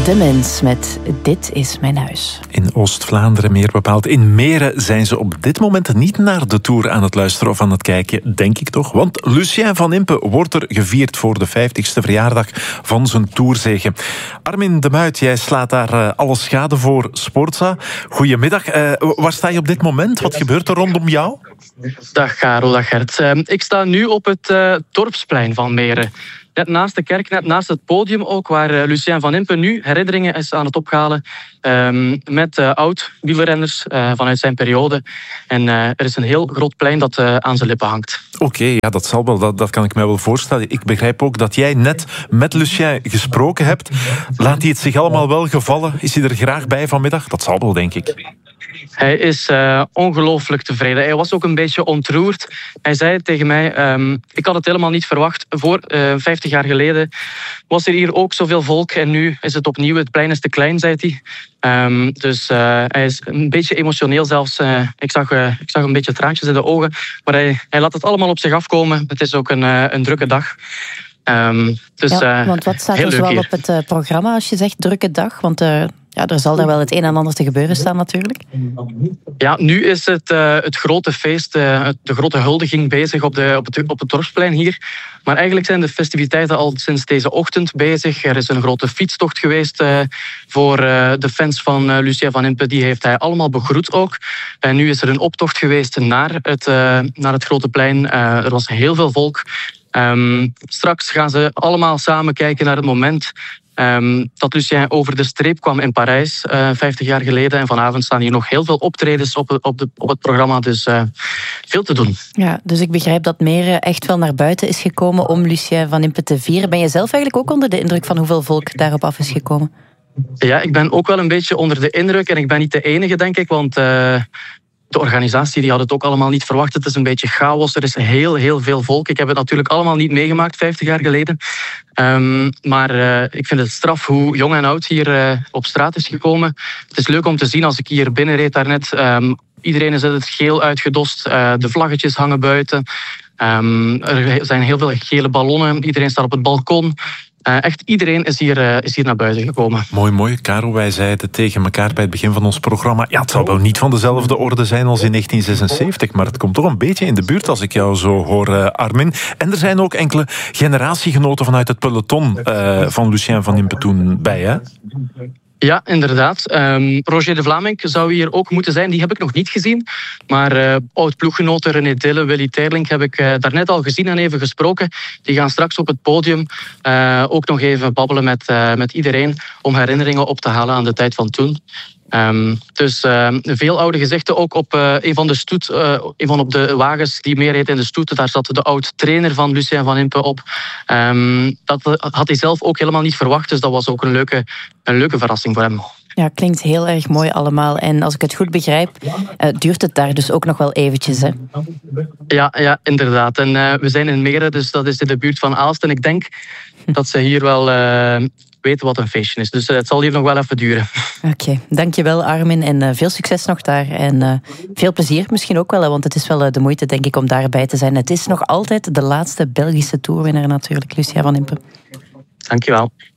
De Mens met Dit is mijn huis. In Oost-Vlaanderen, meer bepaald in Meren, zijn ze op dit moment niet naar de Tour aan het luisteren of aan het kijken, denk ik toch. Want Lucien Van Impe wordt er gevierd voor de 50ste verjaardag van zijn Tourzege. Armin de Muit, jij slaat daar alle schade voor Sportza. Goedemiddag. Waar sta je op dit moment? Wat gebeurt er rondom jou? Dag Karel, dag Gert. Ik sta nu op het dorpsplein van Meren. Net naast de kerk, net naast het podium ook, waar Lucien Van Impe nu herinneringen is aan het ophalen met oud-wielrenners vanuit zijn periode. En er is een heel groot plein dat aan zijn lippen hangt. Oké, ja, dat zal wel. Dat kan ik mij wel voorstellen. Ik begrijp ook dat jij net met Lucien gesproken hebt. Laat hij het zich allemaal wel gevallen? Is hij er graag bij vanmiddag? Dat zal wel, denk ik. Hij is ongelooflijk tevreden. Hij was ook een beetje ontroerd. Hij zei tegen mij, ik had het helemaal niet verwacht. Voor 50 jaar geleden was er hier ook zoveel volk. En nu is het opnieuw, het plein is te klein, zei hij. Dus hij is een beetje emotioneel zelfs. Ik zag een beetje traantjes in de ogen. Maar hij laat het allemaal op zich afkomen. Het is ook een drukke dag. Want wat staat er zoal op het programma als je zegt drukke dag? Want er zal er wel het een en ander te gebeuren staan natuurlijk. Ja, nu is het grote feest, de grote huldiging bezig op het dorpsplein hier. Maar eigenlijk zijn de festiviteiten al sinds deze ochtend bezig. Er is een grote fietstocht geweest voor de fans van Lucien Van Impe. Die heeft hij allemaal begroet ook. En nu is er een optocht geweest naar het grote plein. Er was heel veel volk. Straks gaan ze allemaal samen kijken naar het moment dat Lucien over de streep kwam in Parijs 50 jaar geleden. En vanavond staan hier nog heel veel optredens op het programma. Dus veel te doen. Ja, dus ik begrijp dat Meren echt wel naar buiten is gekomen om Lucien Van Impe te vieren. Ben je zelf eigenlijk ook onder de indruk van hoeveel volk daarop af is gekomen? Ja, ik ben ook wel een beetje onder de indruk. En ik ben niet de enige, denk ik. Want de organisatie die had het ook allemaal niet verwacht. Het is een beetje chaos. Er is heel, heel veel volk. Ik heb het natuurlijk allemaal niet meegemaakt 50 jaar geleden. Maar ik vind het straf hoe jong en oud hier op straat is gekomen. Het is leuk om te zien als ik hier binnenreed daarnet. Iedereen is het geel uitgedost. De vlaggetjes hangen buiten. Er zijn heel veel gele ballonnen. Iedereen staat op het balkon. Echt iedereen is hier naar buiten gekomen. Mooi. Karel, wij zeiden tegen elkaar bij het begin van ons programma, ja, het zal wel niet van dezelfde orde zijn als in 1976, maar het komt toch een beetje in de buurt als ik jou zo hoor, Armin. En er zijn ook enkele generatiegenoten vanuit het peloton van Lucien Van Impe toen bij, hè? Ja, inderdaad. Roger de Vlaming zou hier ook moeten zijn. Die heb ik nog niet gezien. Maar oud-ploeggenoten René Dille, Willy Teirlinck heb ik daarnet al gezien en even gesproken. Die gaan straks op het podium ook nog even babbelen met iedereen om herinneringen op te halen aan de tijd van toen. Dus veel oude gezichten. Ook op een van op de wagens die meereed in de stoet. Daar zat de oud-trainer van Lucien Van Impe op. Dat had hij zelf ook helemaal niet verwacht. Dus dat was ook een leuke verrassing voor hem. Ja, klinkt heel erg mooi allemaal. En als ik het goed begrijp, duurt het daar dus ook nog wel eventjes, hè? Ja, inderdaad. En we zijn in Meren, dus dat is in de buurt van Aalst. En ik denk dat ze hier wel weten wat een feestje is. Dus het zal hier nog wel even duren. Oké, dankjewel Armin en veel succes nog daar. En veel plezier misschien ook wel, want het is wel de moeite, denk ik, om daarbij te zijn. Het is nog altijd de laatste Belgische toerwinnaar natuurlijk, Lucien Van Impe. Dankjewel.